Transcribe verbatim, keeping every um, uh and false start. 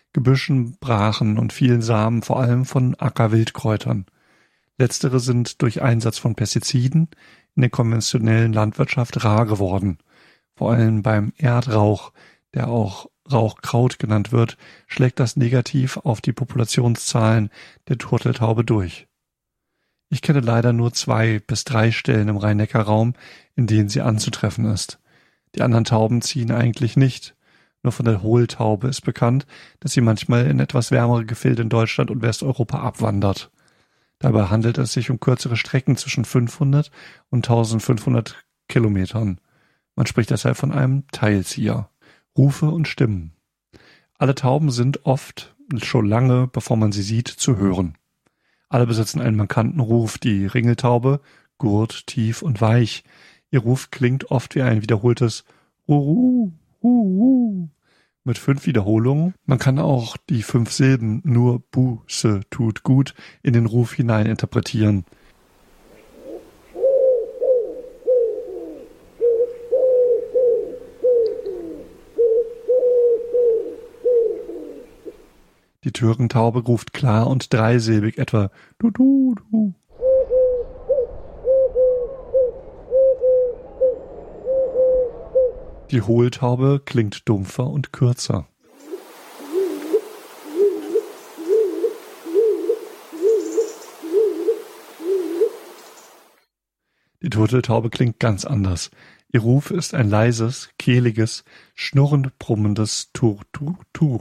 Gebüschen, Brachen und vielen Samen, vor allem von Ackerwildkräutern. Letztere sind durch Einsatz von Pestiziden in der konventionellen Landwirtschaft rar geworden. Vor allem beim Erdrauch, der auch Rauchkraut genannt wird, schlägt das negativ auf die Populationszahlen der Turteltaube durch. Ich kenne leider nur zwei bis drei Stellen im Rhein-Neckar-Raum, in denen sie anzutreffen ist. Die anderen Tauben ziehen eigentlich nicht. Nur von der Hohltaube ist bekannt, dass sie manchmal in etwas wärmere Gefilde in Deutschland und Westeuropa abwandert. Dabei handelt es sich um kürzere Strecken zwischen fünfhundert und eintausendfünfhundert Kilometern. Man spricht deshalb von einem Teilzieher. Rufe und Stimmen. Alle Tauben sind oft, schon lange, bevor man sie sieht, zu hören. Alle besitzen einen markanten Ruf, die Ringeltaube, gurt, tief und weich. Ihr Ruf klingt oft wie ein wiederholtes Ru, Ru, Ru, mit fünf Wiederholungen. Man kann auch die fünf Silben nur Buße tut gut in den Ruf hinein interpretieren. Die Türkentaube ruft klar und dreisilbig etwa du du du. Die Hohltaube klingt dumpfer und kürzer. Die Turteltaube klingt ganz anders. Ihr Ruf ist ein leises, kehliges, schnurrend brummendes Tur-Tur-Tur.